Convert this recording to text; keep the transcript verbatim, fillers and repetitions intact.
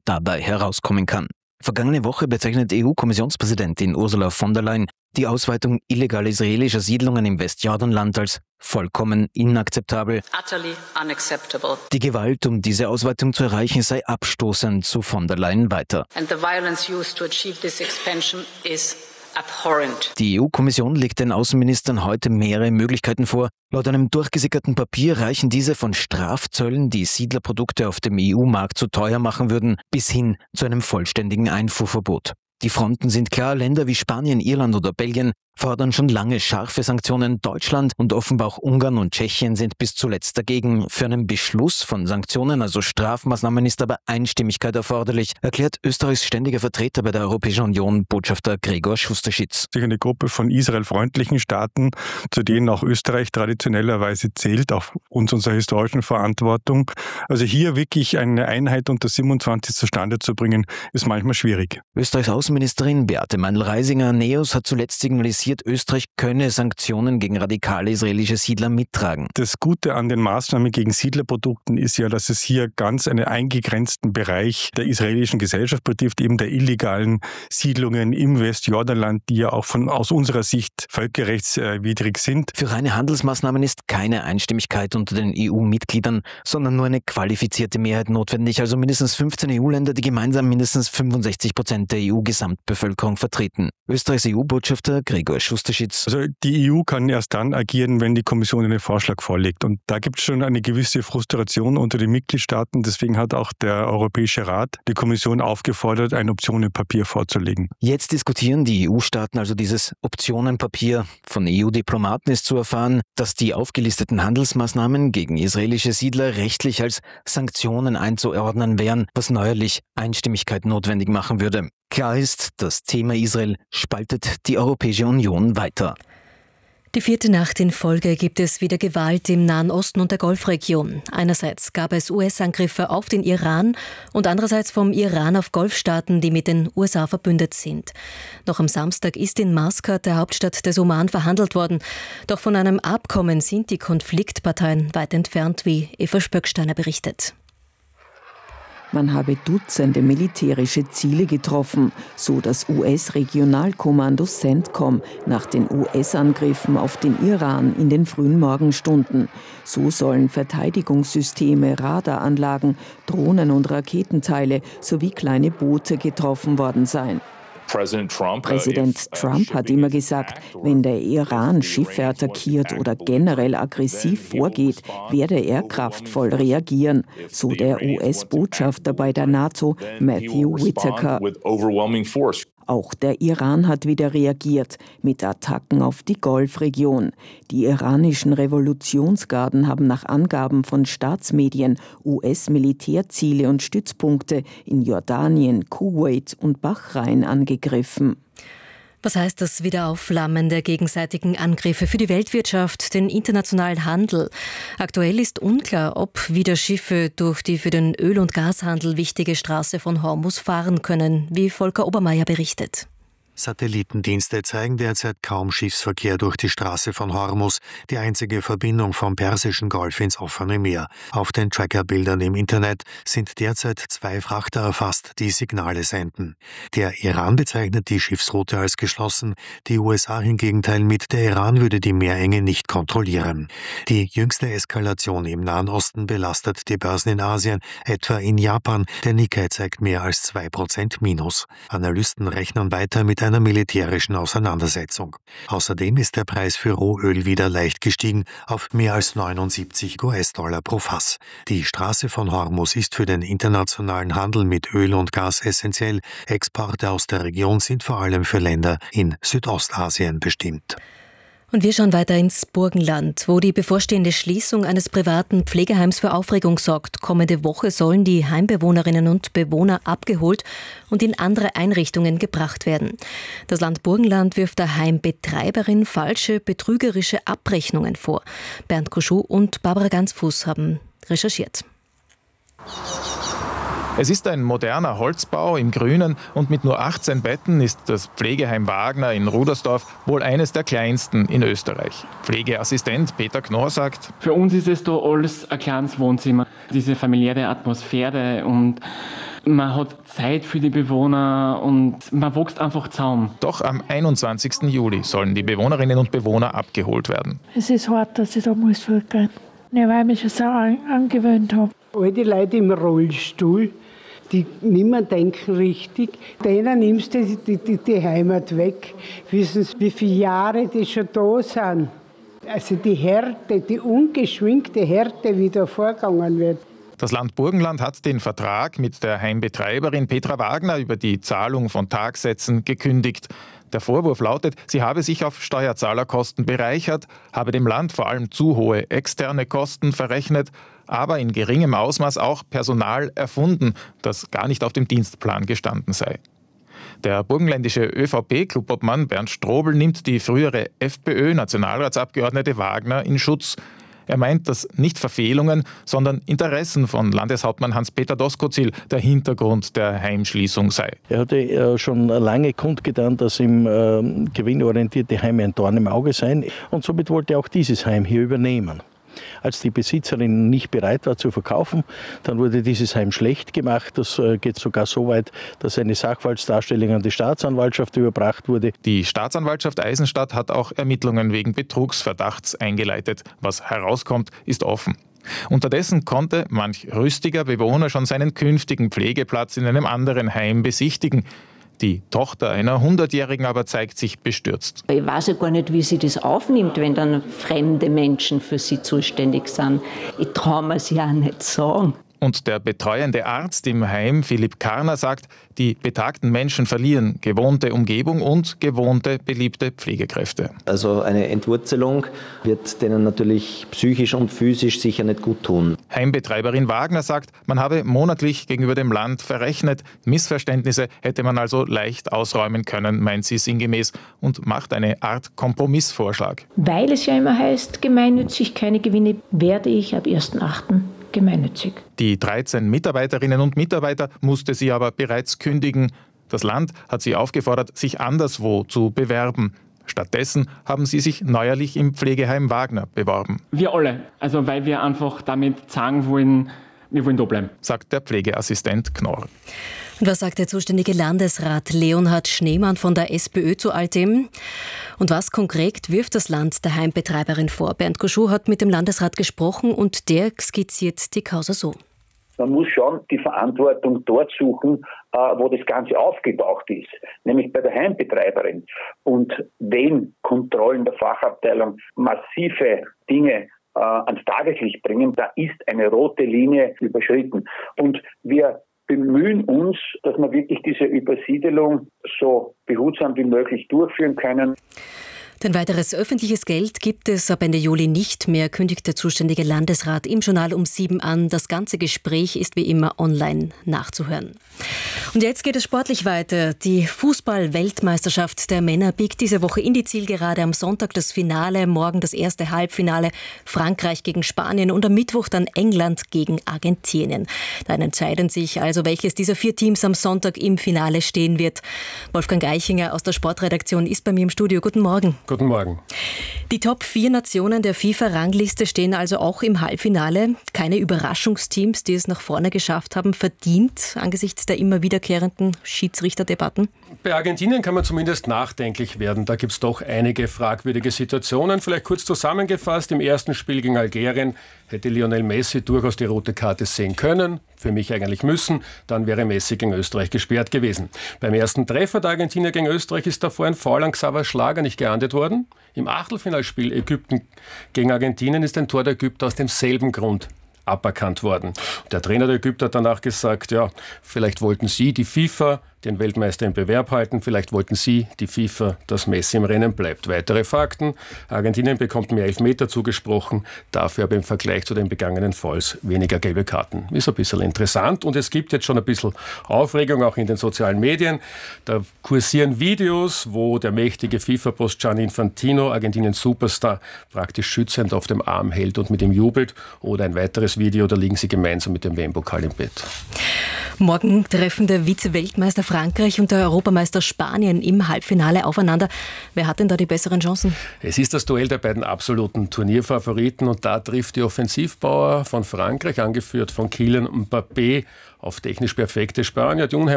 dabei herauskommen kann. Vergangene Woche bezeichnet E U-Kommissionspräsidentin Ursula von der Leyen die Ausweitung illegaler israelischer Siedlungen im Westjordanland als vollkommen inakzeptabel. Utterly unacceptable. Die Gewalt, um diese Ausweitung zu erreichen, sei abstoßend, so von der Leyen weiter. And the violence used to achieve this expansion is abhorrent. Die E U-Kommission legt den Außenministern heute mehrere Möglichkeiten vor. Laut einem durchgesickerten Papier reichen diese von Strafzöllen, die Siedlerprodukte auf dem E U-Markt zu teuer machen würden, bis hin zu einem vollständigen Einfuhrverbot. Die Fronten sind klar, Länder wie Spanien, Irland oder Belgien fordern schon lange scharfe Sanktionen. Deutschland und offenbar auch Ungarn und Tschechien sind bis zuletzt dagegen. Für einen Beschluss von Sanktionen, also Strafmaßnahmen, ist aber Einstimmigkeit erforderlich, erklärt Österreichs ständiger Vertreter bei der Europäischen Union, Botschafter Gregor Schusterschitz. Eine Gruppe von israelfreundlichen Staaten, zu denen auch Österreich traditionellerweise zählt, aufgrund unserer historischen Verantwortung. Also hier wirklich eine Einheit unter siebenundzwanzig zustande zu bringen, ist manchmal schwierig. Österreichs Außenministerin Beate Meindl-Reisinger Neos hat zuletzt signalisiert, Österreich könne Sanktionen gegen radikale israelische Siedler mittragen. Das Gute an den Maßnahmen gegen Siedlerprodukten ist ja, dass es hier ganz einen eingegrenzten Bereich der israelischen Gesellschaft betrifft, eben der illegalen Siedlungen im Westjordanland, die ja auch von aus unserer Sicht völkerrechtswidrig sind. Für reine Handelsmaßnahmen ist keine Einstimmigkeit unter den E U-Mitgliedern, sondern nur eine qualifizierte Mehrheit notwendig, also mindestens fünfzehn E U-Länder, die gemeinsam mindestens fünfundsechzig Prozent der E U-Gesamtbevölkerung vertreten. Österreichs E U-Botschafter Gregor Schusterschitz. Also die E U kann erst dann agieren, wenn die Kommission einen Vorschlag vorlegt. Und da gibt es schon eine gewisse Frustration unter den Mitgliedstaaten. Deswegen hat auch der Europäische Rat die Kommission aufgefordert, ein Optionenpapier vorzulegen. Jetzt diskutieren die E U-Staaten also dieses Optionenpapier. Von E U-Diplomaten ist zu erfahren, dass die aufgelisteten Handelsmaßnahmen gegen israelische Siedler rechtlich als Sanktionen einzuordnen wären, was neuerlich Einstimmigkeit notwendig machen würde. Klar ist, das Thema Israel spaltet die Europäische Union weiter. Die vierte Nacht in Folge gibt es wieder Gewalt im Nahen Osten und der Golfregion. Einerseits gab es U S-Angriffe auf den Iran und andererseits vom Iran auf Golfstaaten, die mit den U S A verbündet sind. Noch am Samstag ist in Maskat, der Hauptstadt des Oman, verhandelt worden. Doch von einem Abkommen sind die Konfliktparteien weit entfernt, wie Eva Spöcksteiner berichtet. Man habe Dutzende militärische Ziele getroffen, so das U S-Regionalkommando CENTCOM nach den U S-Angriffen auf den Iran in den frühen Morgenstunden. So sollen Verteidigungssysteme, Radaranlagen, Drohnen und Raketenteile sowie kleine Boote getroffen worden sein. Präsident Trump hat immer gesagt, wenn der Iran Schiffe attackiert oder generell aggressiv vorgeht, werde er kraftvoll reagieren, so der U S-Botschafter bei der NATO, Matthew Whitaker. Auch der Iran hat wieder reagiert mit Attacken auf die Golfregion. Die iranischen Revolutionsgarden haben nach Angaben von Staatsmedien U S-Militärziele und Stützpunkte in Jordanien, Kuwait und Bahrain angegriffen. Was heißt das Wiederaufflammen der gegenseitigen Angriffe für die Weltwirtschaft, den internationalen Handel? Aktuell ist unklar, ob wieder Schiffe durch die für den Öl- und Gashandel wichtige Straße von Hormuz fahren können, wie Volker Obermeier berichtet. Satellitendienste zeigen derzeit kaum Schiffsverkehr durch die Straße von Hormuz, die einzige Verbindung vom Persischen Golf ins offene Meer. Auf den Trackerbildern im Internet sind derzeit zwei Frachter erfasst, die Signale senden. Der Iran bezeichnet die Schiffsroute als geschlossen, die U S A hingegen teilen mit, der Iran würde die Meerenge nicht kontrollieren. Die jüngste Eskalation im Nahen Osten belastet die Börsen in Asien, etwa in Japan. Der Nikkei zeigt mehr als zwei Prozent Minus. Analysten rechnen weiter mit einer militärischen Auseinandersetzung. Außerdem ist der Preis für Rohöl wieder leicht gestiegen auf mehr als neunundsiebzig U S-Dollar pro Fass. Die Straße von Hormuz ist für den internationalen Handel mit Öl und Gas essentiell. Exporte aus der Region sind vor allem für Länder in Südostasien bestimmt. Und wir schauen weiter ins Burgenland, wo die bevorstehende Schließung eines privaten Pflegeheims für Aufregung sorgt. Kommende Woche sollen die Heimbewohnerinnen und Bewohner abgeholt und in andere Einrichtungen gebracht werden. Das Land Burgenland wirft der Heimbetreiberin falsche, betrügerische Abrechnungen vor. Bernd Koschuh und Barbara Ganzfuß haben recherchiert. Es ist ein moderner Holzbau im Grünen und mit nur achtzehn Betten ist das Pflegeheim Wagner in Rudersdorf wohl eines der kleinsten in Österreich. Pflegeassistent Peter Knorr sagt: Für uns ist es da alles ein kleines Wohnzimmer. Diese familiäre Atmosphäre und man hat Zeit für die Bewohner und man wächst einfach zusammen. Doch am einundzwanzigsten Juli sollen die Bewohnerinnen und Bewohner abgeholt werden. Es ist hart, dass ich da muss zurückgehen muss, weil ich mich schon so an, angewöhnt habe. All die Leute im Rollstuhl, die nicht mehr denken richtig, denen nimmst du die, die, die Heimat weg. Wissen Sie, wie viele Jahre die schon da sind? Also die Härte, die ungeschminkte Härte, wie da vorgegangen wird. Das Land Burgenland hat den Vertrag mit der Heimbetreiberin Petra Wagner über die Zahlung von Tagsätzen gekündigt. Der Vorwurf lautet, sie habe sich auf Steuerzahlerkosten bereichert, habe dem Land vor allem zu hohe externe Kosten verrechnet, aber in geringem Ausmaß auch Personal erfunden, das gar nicht auf dem Dienstplan gestanden sei. Der burgenländische ÖVP-Clubobmann Bernd Strobel nimmt die frühere FPÖ-Nationalratsabgeordnete Wagner in Schutz. Er meint, dass nicht Verfehlungen, sondern Interessen von Landeshauptmann Hans-Peter Doskozil der Hintergrund der Heimschließung sei. Er hatte schon lange kundgetan, dass ihm äh, gewinnorientierte Heime ein Dorn im Auge seien. Und somit wollte er auch dieses Heim hier übernehmen. Als die Besitzerin nicht bereit war zu verkaufen, dann wurde dieses Heim schlecht gemacht. Das geht sogar so weit, dass eine Sachverhaltsdarstellung an die Staatsanwaltschaft überbracht wurde. Die Staatsanwaltschaft Eisenstadt hat auch Ermittlungen wegen Betrugsverdachts eingeleitet. Was herauskommt, ist offen. Unterdessen konnte manch rüstiger Bewohner schon seinen künftigen Pflegeplatz in einem anderen Heim besichtigen. Die Tochter einer hundertjährigen aber zeigt sich bestürzt. Ich weiß ja gar nicht, wie sie das aufnimmt, wenn dann fremde Menschen für sie zuständig sind. Ich traue mir es ja nicht sagen. Und der betreuende Arzt im Heim, Philipp Karner, sagt, die betagten Menschen verlieren gewohnte Umgebung und gewohnte, beliebte Pflegekräfte. Also eine Entwurzelung wird denen natürlich psychisch und physisch sicher nicht gut tun. Heimbetreiberin Wagner sagt, man habe monatlich gegenüber dem Land verrechnet. Missverständnisse hätte man also leicht ausräumen können, meint sie sinngemäß, und macht eine Art Kompromissvorschlag. Weil es ja immer heißt, gemeinnützig keine Gewinne, werde ich ab ersten achten gemeinnützig. Die dreizehn Mitarbeiterinnen und Mitarbeiter musste sie aber bereits kündigen. Das Land hat sie aufgefordert, sich anderswo zu bewerben. Stattdessen haben sie sich neuerlich im Pflegeheim Wagner beworben. Wir alle, also weil wir einfach damit sagen wollen, wir wollen da bleiben, sagt der Pflegeassistent Knorr. Und was sagt der zuständige Landesrat Leonhard Schneemann von der SPÖ zu all dem? Und was konkret wirft das Land der Heimbetreiberin vor? Bernd Guschou hat mit dem Landesrat gesprochen und der skizziert die Causa so. Man muss schon die Verantwortung dort suchen, wo das Ganze aufgetaucht ist, nämlich bei der Heimbetreiberin. Und wenn Kontrollen der Fachabteilung massive Dinge äh, ans Tageslicht bringen, da ist eine rote Linie überschritten. Und wir bemühen uns, dass wir wirklich diese Übersiedelung so behutsam wie möglich durchführen können. Denn weiteres öffentliches Geld gibt es ab Ende Juli nicht mehr, kündigt der zuständige Landesrat im Journal um sieben an. Das ganze Gespräch ist wie immer online nachzuhören. Und jetzt geht es sportlich weiter. Die Fußball-Weltmeisterschaft der Männer biegt diese Woche in die Zielgerade. Am Sonntag das Finale, morgen das erste Halbfinale. Frankreich gegen Spanien und am Mittwoch dann England gegen Argentinien. Dann entscheiden sich also, welches dieser vier Teams am Sonntag im Finale stehen wird. Wolfgang Eichinger aus der Sportredaktion ist bei mir im Studio. Guten Morgen. Guten Morgen. Die Top vier Nationen der FIFA-Rangliste stehen also auch im Halbfinale. Keine Überraschungsteams, die es nach vorne geschafft haben, verdient angesichts der immer wiederkehrenden Schiedsrichterdebatten? Bei Argentinien kann man zumindest nachdenklich werden. Da gibt es doch einige fragwürdige Situationen. Vielleicht kurz zusammengefasst, im ersten Spiel gegen Algerien hätte Lionel Messi durchaus die rote Karte sehen können, für mich eigentlich müssen, dann wäre Messi gegen Österreich gesperrt gewesen. Beim ersten Treffer der Argentinier gegen Österreich ist davor ein Foul an Xaver Schlager nicht geahndet worden. Im Achtelfinalspiel Ägypten gegen Argentinien ist ein Tor der Ägypter aus demselben Grund aberkannt worden. Der Trainer der Ägypter hat danach gesagt, ja, vielleicht wollten sie, die FIFA, den Weltmeister im Bewerb halten. Vielleicht wollten sie, die FIFA, dass Messi im Rennen bleibt. Weitere Fakten. Argentinien bekommt mehr Elfmeter zugesprochen, dafür aber im Vergleich zu den begangenen Fouls weniger gelbe Karten. Ist ein bisschen interessant und es gibt jetzt schon ein bisschen Aufregung auch in den sozialen Medien. Da kursieren Videos, wo der mächtige FIFA-Boss Gianni Infantino Argentiniens Superstar praktisch schützend auf dem Arm hält und mit ihm jubelt. Oder ein weiteres Video, da liegen sie gemeinsam mit dem W M-Pokal im Bett. Morgen treffen der Vize-Weltmeister Frankreich und der Europameister Spanien im Halbfinale aufeinander. Wer hat denn da die besseren Chancen? Es ist das Duell der beiden absoluten Turnierfavoriten und da trifft die Offensivpower von Frankreich, angeführt von Kylian Mbappé, auf technisch perfekte Spanier. Die